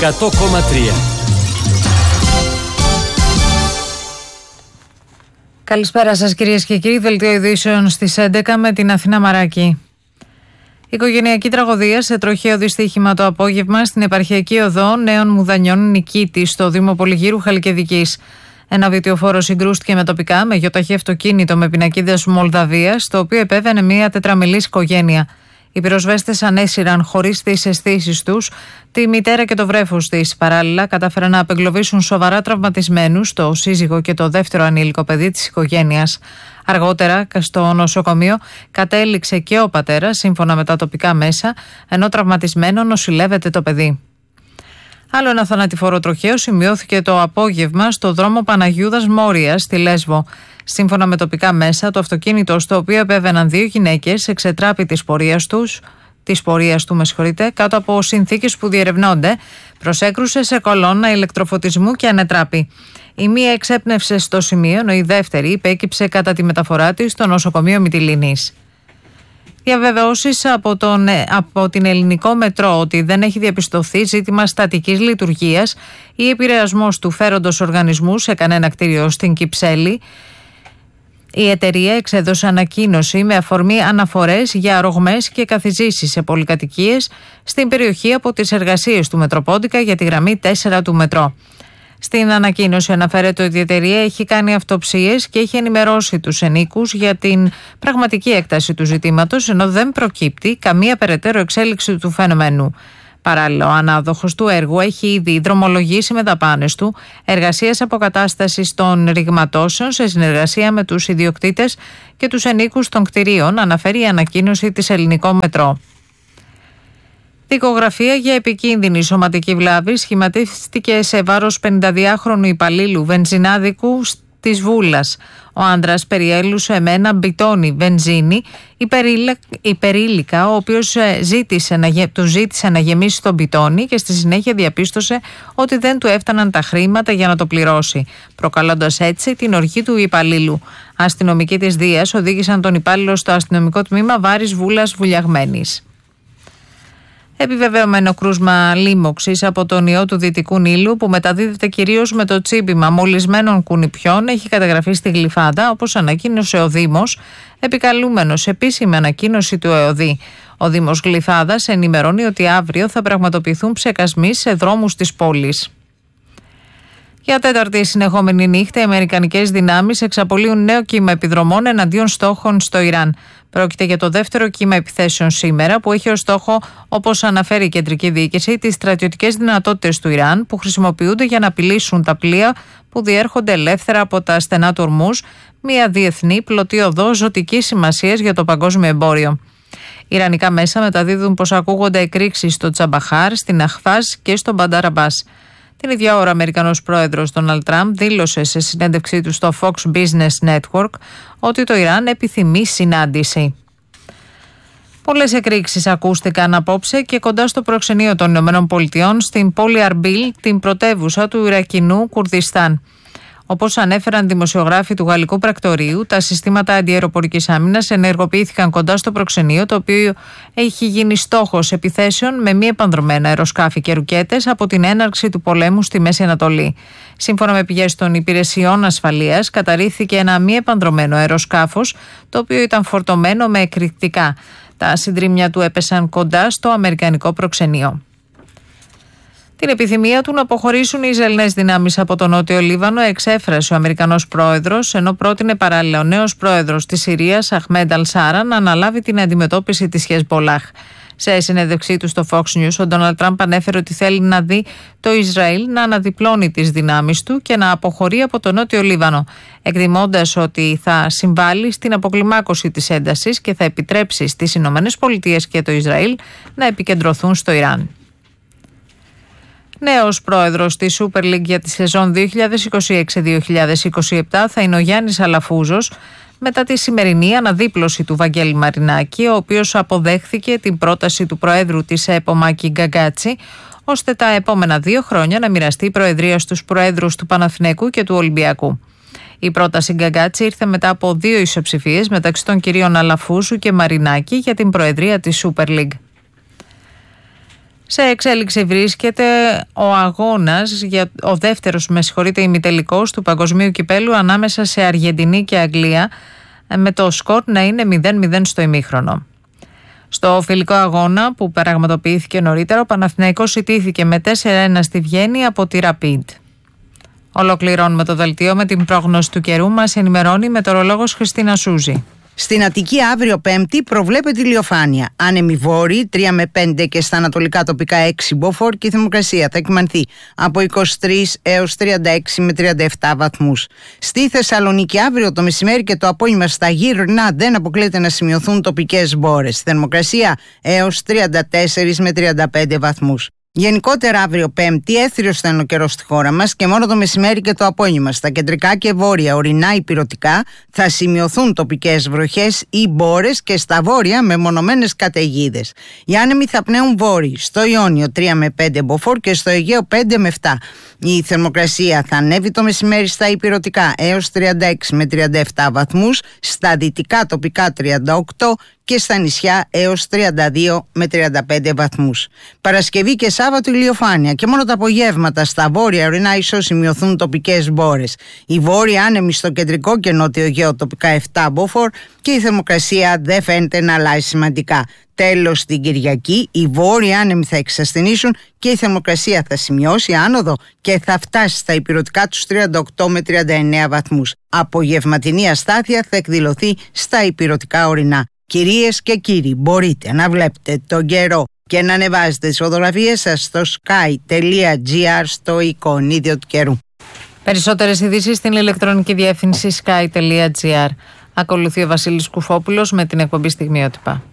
100,3. Καλησπέρα σας κυρίες και κύριοι, δελτίο ειδήσεων στις 11 με την Αθηνά Μαράκη. Οικογενειακή τραγωδία σε τροχαίο δυστύχημα το απόγευμα στην επαρχιακή οδό Νέων Μουδανιών Νικήτη στο Δήμο Πολυγύρου Χαλκιδικής. Ένα βιτιοφόρο συγκρούστηκε με τοπικά με γιοταχή αυτοκίνητο με πινακίδες Μολδαβίας, το οποίο επέβαινε μια τετραμελής οικογένεια. Οι πυροσβέστες ανέσυραν χωρίς τις αισθήσεις τους τη μητέρα και το βρέφος της. Παράλληλα, κατάφεραν να απεγκλωβίσουν σοβαρά τραυματισμένους, το σύζυγο και το δεύτερο ανήλικο παιδί της οικογένειας. Αργότερα, στο νοσοκομείο, κατέληξε και ο πατέρας, σύμφωνα με τα τοπικά μέσα, ενώ τραυματισμένο νοσηλεύεται το παιδί. Άλλο ένα θανατηφόρο τροχαίο σημειώθηκε το απόγευμα στο δρόμο Παναγιούδας Μόριας στη Λέσβο. Σύμφωνα με τοπικά μέσα, το αυτοκίνητο στο οποίο επέβαιναν δύο γυναίκες εξετράπη της πορείας του, κάτω από συνθήκες που διερευνώνται, προσέκρουσε σε κολόνα ηλεκτροφωτισμού και ανετράπη. Η μία εξέπνευσε στο σημείο, ενώ η δεύτερη υπέκυψε κατά τη μεταφορά της στο νοσοκομείο Μυτιληνής. Διαβεβαιώσεις από την Ελληνικό Μετρό ότι δεν έχει διαπιστωθεί ζήτημα στατικής λειτουργίας ή επηρεασμός του φέροντος οργανισμού σε κανένα κτίριο στην Κυψέλη. Η εταιρεία εξέδωσε ανακοίνωση με αφορμή αναφορές για αρρωγμές και καθιζήσεις σε πολυκατοικίες στην περιοχή από τις εργασίες του Μετροπόντικα για τη γραμμή 4 του Μετρό. Στην ανακοίνωση αναφέρεται ότι η εταιρεία έχει κάνει αυτοψίες και έχει ενημερώσει τους ενοίκους για την πραγματική έκταση του ζητήματος, ενώ δεν προκύπτει καμία περαιτέρω εξέλιξη του φαινομένου. Παράλληλα, ο ανάδοχος του έργου έχει ήδη δρομολογήσει με δαπάνες του εργασίες αποκατάστασης των ρηγματώσεων σε συνεργασία με τους ιδιοκτήτες και τους ενοίκους των κτηρίων, αναφέρει η ανακοίνωση της Ελληνικό Μετρό. Δικογραφία για επικίνδυνη σωματική βλάβη σχηματίστηκε σε βάρος 52χρονου υπαλλήλου βενζινάδικου της Βούλας. Ο άντρας περιέλουσε με ένα μπιτόνι βενζίνη υπερήλικα, ο οποίος του ζήτησε να γεμίσει τον μπιτόνι και στη συνέχεια διαπίστωσε ότι δεν του έφταναν τα χρήματα για να το πληρώσει, προκαλώντας έτσι την οργή του υπαλλήλου. Αστυνομικοί της Δίας οδήγησαν τον υπάλληλο στο αστυνομικό τμήμα Βάρης Βούλας Βουλιαγμένης. Επιβεβαιωμένο κρούσμα λίμωξης από τον ιό του Δυτικού Νείλου, που μεταδίδεται κυρίως με το τσίπημα μολυσμένων κουνιπιών, έχει καταγραφεί στη Γλυφάδα, όπως ανακοίνωσε ο Δήμος, επικαλούμενος επίσημη ανακοίνωση του ΕΟΔΗ. Ο Δήμος Γλυφάδας ενημερώνει ότι αύριο θα πραγματοποιηθούν ψεκασμοί σε δρόμους της πόλης. Για τέταρτη συνεχόμενη νύχτα, οι αμερικανικές δυνάμεις εξαπολύουν νέο κύμα επιδρομών εναντίον στόχων στο Ιράν. Πρόκειται για το δεύτερο κύμα επιθέσεων σήμερα, που έχει ως στόχο, όπως αναφέρει η κεντρική διοίκηση, τις στρατιωτικές δυνατότητες του Ιράν, που χρησιμοποιούνται για να απειλήσουν τα πλοία που διέρχονται ελεύθερα από τα στενά του Ορμούζ, μια διεθνή πλωτή οδό ζωτικής σημασίας για το παγκόσμιο εμπόριο. Ιρανικά μέσα μεταδίδουν πως ακούγονται εκρήξεις στο Τσαμπαχάρ, στην Αχβάζ και στο Μπαντάρ Αμπάς. Την ίδια ώρα, ο Αμερικανός πρόεδρος Ντόναλντ Τραμπ δήλωσε σε συνέντευξή του στο Fox Business Network ότι το Ιράν επιθυμεί συνάντηση. Πολλές εκρήξεις ακούστηκαν απόψε και κοντά στο προξενείο των ΗΠΑ στην πόλη Αρμπίλ, την πρωτεύουσα του Ιρακινού Κουρδιστάν. Όπως ανέφεραν δημοσιογράφοι του γαλλικού πρακτορείου, τα συστήματα αντιαεροπορικής άμυνας ενεργοποιήθηκαν κοντά στο προξενείο, το οποίο έχει γίνει στόχος επιθέσεων με μη επανδρομένα αεροσκάφη και ρουκέτες από την έναρξη του πολέμου στη Μέση Ανατολή. Σύμφωνα με πηγές των υπηρεσιών ασφαλείας, καταρρίφθηκε ένα μη επανδρομένο αεροσκάφος, το οποίο ήταν φορτωμένο με εκρηκτικά. Τα συντρίμμια του έπεσαν κοντά στο αμερικανικό προξενείο. Την επιθυμία του να αποχωρήσουν οι Ισραηλινές δυνάμεις από το Νότιο Λίβανο εξέφρασε ο Αμερικανός πρόεδρος, ενώ πρότεινε παράλληλα ο νέος πρόεδρος της Συρίας, Αχμέντ Αλ-Σάρα, να αναλάβει την αντιμετώπιση της Χεσμπολάχ. Σε συνέντευξή του στο Fox News, ο Ντόναλντ Τραμπ ανέφερε ότι θέλει να δει το Ισραήλ να αναδιπλώνει τις δυνάμεις του και να αποχωρεί από το Νότιο Λίβανο, εκτιμώντας ότι θα συμβάλλει στην αποκλιμάκωση της έντασης και θα επιτρέψει στις ΗΠΑ και το Ισραήλ να επικεντρωθούν στο Ιράν. Νέος πρόεδρος της Super League για τη σεζόν 2026-2027 θα είναι ο Γιάννης Αλαφούζος, μετά τη σημερινή αναδίπλωση του Βαγγέλη Μαρινάκη, ο οποίος αποδέχθηκε την πρόταση του Προέδρου της ΕΠΟ Μάκη Γκαγκάτση, ώστε τα επόμενα 2 χρόνια να μοιραστεί η Προεδρία στους Προέδρους του Παναθηναϊκού και του Ολυμπιακού. Η πρόταση Γκαγκάτση ήρθε μετά από 2 ισοψηφίες μεταξύ των κυρίων Αλαφούζου και Μαρινάκη για την Προεδρία της Super League. Σε εξέλιξη βρίσκεται ο αγώνας, ο δεύτερος ημιτελικός του Παγκοσμίου Κυπέλλου ανάμεσα σε Αργεντινή και Αγγλία, με το σκορ να είναι 0-0 στο ημίχρονο. Στο φιλικό αγώνα που πραγματοποιήθηκε νωρίτερα, ο Παναθηναϊκός ιτήθηκε με 4-1 στη Βιέννη από τη Rapid. Ολοκληρώνουμε το δελτίο με την πρόγνωση του καιρού. Μας ενημερώνει η μετεωρολόγος Χριστίνα Σούζη. Στην Αττική αύριο Πέμπτη προβλέπεται ηλιοφάνεια. Άνεμοι βόρειοι 3 με 5 και στα ανατολικά τοπικά 6 μποφόρ και η θερμοκρασία θα κυμανθεί από 23 έως 36 με 37 βαθμούς. Στη Θεσσαλονίκη αύριο το μεσημέρι και το απόγευμα στα γύρω-νά δεν αποκλείεται να σημειωθούν τοπικές μπόρες. Θερμοκρασία έως 34 με 35 βαθμούς. Γενικότερα αύριο Πέμπτη έθριος θα είναι ο καιρός στη χώρα μας και μόνο το μεσημέρι και το απόγευμα στα κεντρικά και βόρεια ορεινά ηπειρωτικά θα σημειωθούν τοπικές βροχές ή μπόρες και στα βόρεια μεμονωμένες καταιγίδες. Οι άνεμοι θα πνέουν βόρειοι, στο Ιόνιο 3 με 5 μποφόρ και στο Αιγαίο 5 με 7. Η θερμοκρασία θα ανέβει το μεσημέρι στα ηπειρωτικά έως 36 με 37 βαθμούς, στα δυτικά τοπικά 38 και στα νησιά έως 32 με 35 βαθμούς. Παρασκευή και Σάββατο ηλιοφάνεια και μόνο τα απογεύματα στα βόρεια ορεινά ίσως σημειωθούν τοπικές μπόρες. Οι βόρειοι άνεμοι στο κεντρικό και νότιο Αιγαίο τοπικά 7 μποφόρ και η θερμοκρασία δεν φαίνεται να αλλάζει σημαντικά. Τέλος, την Κυριακή οι βόρειοι άνεμοι θα εξασθενήσουν και η θερμοκρασία θα σημειώσει άνοδο και θα φτάσει στα ηπειρωτικά τους 38 με 39 βαθμούς. Απογευματινή αστάθεια θα εκδηλωθεί στα ηπειρωτικά ορεινά. Κυρίες και κύριοι, μπορείτε να βλέπετε τον καιρό και να ανεβάζετε τις φωτογραφίες σας στο sky.gr στο εικονίδιο του καιρού. Περισσότερες ειδήσεις στην ηλεκτρονική διεύθυνση sky.gr. Ακολουθεί ο Βασίλης Κουφόπουλος με την εκπομπή Στιγμιότυπα.